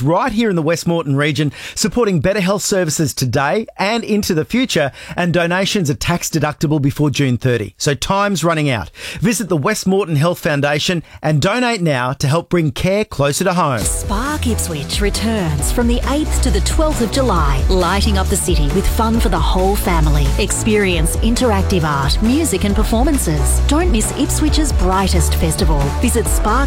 hospitals right here in the West Moreton region, supporting better health services today and into the future, and donations are tax deductible before June 30. So time's running out. Visit the West Moreton Health Foundation and donate now to help bring care closer to home. Spark Ipswich returns from the 8th to the 12th of July, lighting up the city with fun for the whole family. Experience interactive art, music and performances. Don't miss Ipswich's brightest festival. Visit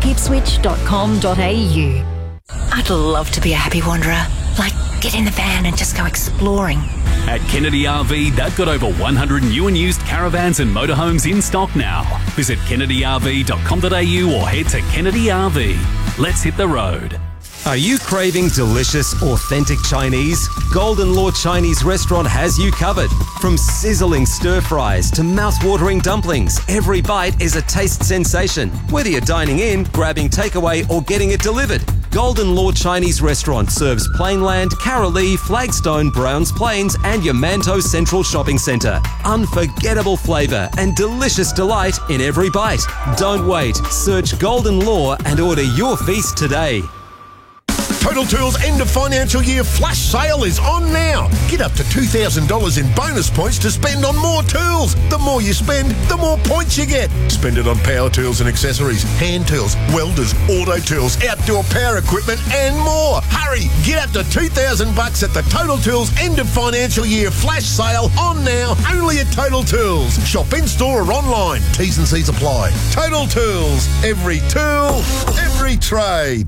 sparkipswich.com.au. I'd love to be a happy wanderer. Like, get in the van and just go exploring. At Kennedy RV, they've got over 100 new and used caravans and motorhomes in stock now. Visit kennedyrv.com.au or head to Kennedy RV. Let's hit the road. Are you craving delicious, authentic Chinese? Golden Law Chinese Restaurant has you covered. From sizzling stir-fries to mouth-watering dumplings, every bite is a taste sensation. Whether you're dining in, grabbing takeaway or getting it delivered, Golden Law Chinese Restaurant serves Plainland, Carolee, Flagstone, Browns Plains and your Manto Central Shopping Centre. Unforgettable flavour and delicious delight in every bite. Don't wait. Search Golden Law and order your feast today. Total Tools end of financial year flash sale is on now. Get up to $2,000 in bonus points to spend on more tools. The more you spend, the more points you get. Spend it on power tools and accessories, hand tools, welders, auto tools, outdoor power equipment and more. Hurry, get up to $2,000 at the Total Tools end of financial year flash sale on now, only at Total Tools. Shop in store or online. T's and C's apply. Total Tools, every tool, every trade.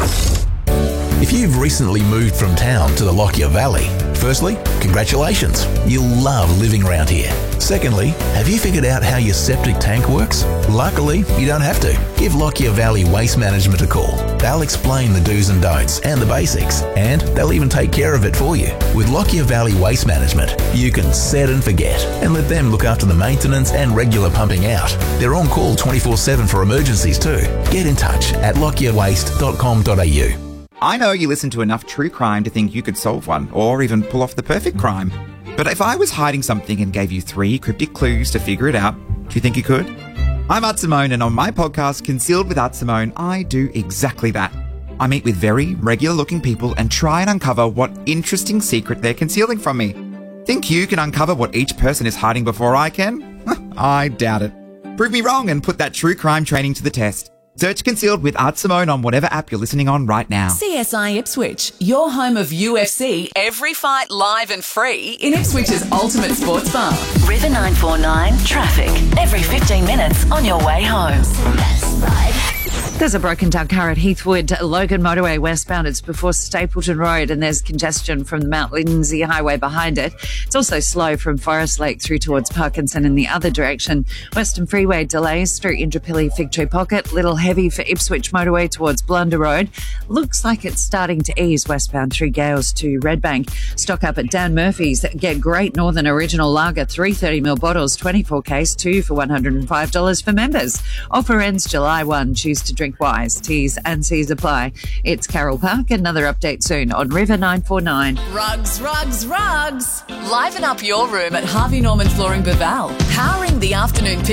If you've recently moved from town to the Lockyer Valley, firstly, congratulations. You'll love living around here. Secondly, have you figured out how your septic tank works? Luckily, you don't have to. Give Lockyer Valley Waste Management a call. They'll explain the do's and don'ts and the basics, and they'll even take care of it for you. With Lockyer Valley Waste Management, you can set and forget and let them look after the maintenance and regular pumping out. They're on call 24/7 for emergencies too. Get in touch at lockyerwaste.com.au. I know you listen to enough true crime to think you could solve one, or even pull off the perfect crime. But if I was hiding something and gave you 3 cryptic clues to figure it out, do you think you could? I'm Art Simone, and on my podcast, Concealed with Art Simone, I do exactly that. I meet with very regular-looking people and try and uncover what interesting secret they're concealing from me. Think you can uncover what each person is hiding before I can? I doubt it. Prove me wrong and put that true crime training to the test. Search Concealed with Art Simone on whatever app you're listening on right now. CSI Ipswich, your home of UFC, every fight live and free in Ipswich's ultimate sports bar. River 949 traffic every 15 minutes on your way home. There's a broken down car at Heathwood Logan Motorway westbound. It's before Stapleton Road, and there's congestion from the Mount Lindsay Highway behind it. It's also slow from Forest Lake through towards Parkinson in the other direction. Western Freeway delays through Indooroopilly Fig Tree Pocket. Little heavy for Ipswich Motorway towards Blunder Road. Looks like it's starting to ease westbound through Gales to Redbank. Stock up at Dan Murphy's. Get Great Northern Original Lager 330ml bottles, 24 case, 2 for $105 for members. Offer ends July 1. Choose to drink wise. T's and C's apply. It's Carol Park. Another update soon on River 949. Rugs, rugs, rugs. Liven up your room at Harvey Norman Flooring Baval. Powering the afternoon